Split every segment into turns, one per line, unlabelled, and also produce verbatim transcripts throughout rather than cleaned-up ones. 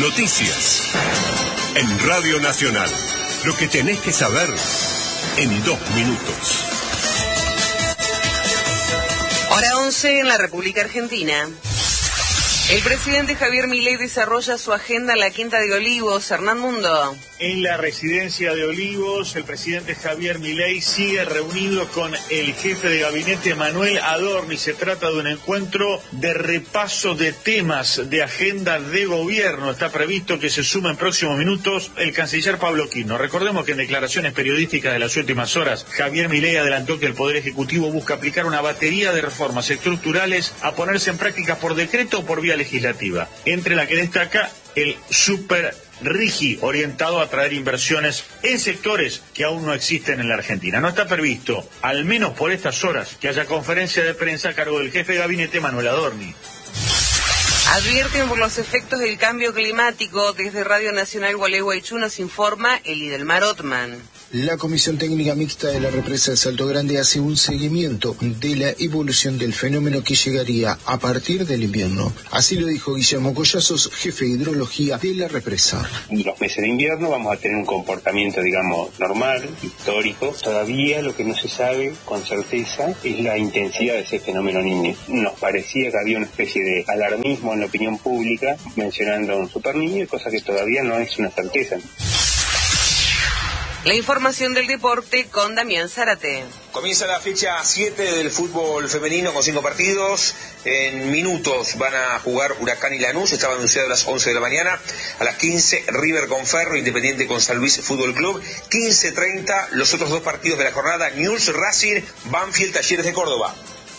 Noticias. En Radio Nacional. Lo que tenés que saber en dos minutos.
Hora once en la República Argentina. El presidente Javier Milei desarrolla su agenda en la Quinta de Olivos. Hernán Mundo.
En la residencia de Olivos, el presidente Javier Milei sigue reunido con el jefe de gabinete Manuel Adorni. Se trata de un encuentro de repaso de temas de agenda de gobierno. Está previsto que se sume en próximos minutos el canciller Pablo Quirno. Recordemos que en declaraciones periodísticas de las últimas horas, Javier Milei adelantó que el Poder Ejecutivo busca aplicar una batería de reformas estructurales a ponerse en práctica por decreto o por vía legislativa, entre la que destaca el super RIGI, orientado a traer inversiones en sectores que aún no existen en la Argentina. No está previsto, al menos por estas horas, que haya conferencia de prensa a cargo del jefe de gabinete Manuel Adorni.
Advierten por los efectos del cambio climático. Desde Radio Nacional Gualeguaychú nos informa Elidelmar Otman.
La Comisión Técnica Mixta de la Represa de Salto Grande hace un seguimiento de la evolución del fenómeno que llegaría a partir del invierno. Así lo dijo Guillermo Collazos, jefe de hidrología de la represa.
En los meses de invierno vamos a tener un comportamiento, digamos, normal, histórico. Todavía lo que no se sabe con certeza es la intensidad de ese fenómeno Niño. Nos parecía que había una especie de alarmismo en la opinión pública mencionando a un super niño, cosa que todavía no es una certeza.
La información del deporte con Damián Zárate.
Comienza la fecha siete del fútbol femenino con cinco partidos. En minutos van a jugar Huracán y Lanús. Estaba anunciado a las once de la mañana. A las quince, River con Ferro, Independiente con San Luis Fútbol Club. quince treinta, los otros dos partidos de la jornada, Newell's Racing, Banfield Talleres de Córdoba.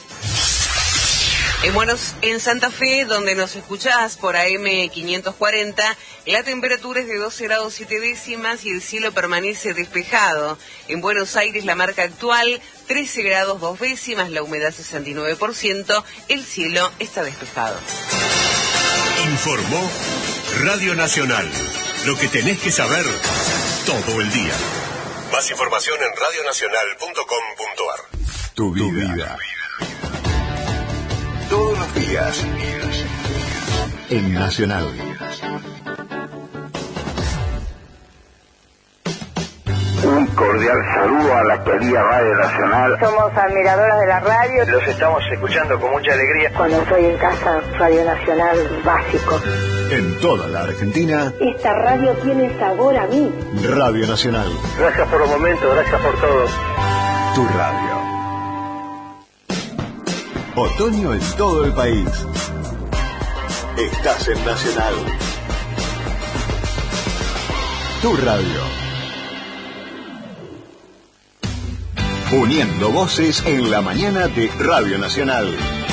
En Buenos, en Santa Fe, donde nos escuchás por A M quinientos cuarenta, la temperatura es de doce grados siete décimas y el cielo permanece despejado. En Buenos Aires la marca actual, trece grados dos décimas, la humedad sesenta y nueve por ciento, el cielo está despejado.
Informó Radio Nacional. Lo que tenés que saber todo el día. Más información en radio nacional punto com punto a r.
Tu vida. Tu vida. Todos los días en Nacional.
Un cordial saludo a la querida Radio Nacional.
Somos admiradoras de la radio.
Los estamos escuchando con mucha alegría.
Cuando estoy en casa, Radio Nacional básico.
En toda la Argentina.
Esta radio tiene sabor a mí.
Radio Nacional.
Gracias por los momentos, gracias por todo.
Tu radio. Otoño en todo el país. Estás en Nacional. Tu radio. Uniendo voces en la mañana de Radio Nacional.